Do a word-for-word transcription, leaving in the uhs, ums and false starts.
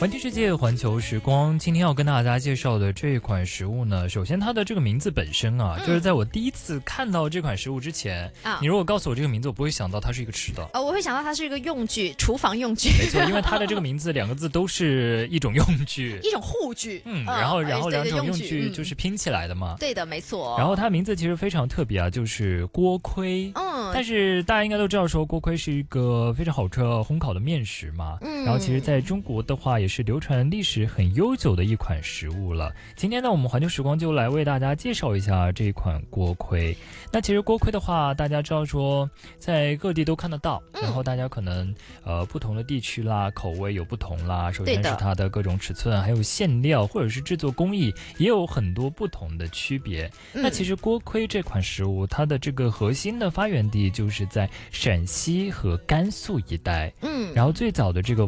环球世界，环球时光。今天要跟大家介绍的这款食物呢，首先它的这个名字本身啊，嗯、就是在我第一次看到这款食物之前，啊、你如果告诉我这个名字，我不会想到它是一个吃的。 呃，我会想到它是一个用具，厨房用具。 没错，因为它的这个名字两个字都是一种用具， 一种护具。 嗯，然后然后两种用具就是拼起来的嘛。 嗯、对的，没错。 然后它名字其实非常特别啊，就是锅盔。嗯，但是大家应该都知道说锅盔是一个非常好吃烘烤的面食嘛。嗯，然后其实在中国的话也是流传历史很悠久的一款食物了。今天呢，我们环球时光就来为大家介绍一下这款锅盔。那其实锅盔的话，大家知道说在各地都看得到，嗯、然后大家可能呃不同的地区啦，口味有不同啦。首先是它的各种尺寸，还有馅料或者是制作工艺，也有很多不同的区别。嗯、那其实锅盔这款食物，它的这个核心的发源地就是在陕西和甘肃一带。嗯，然后最早的这个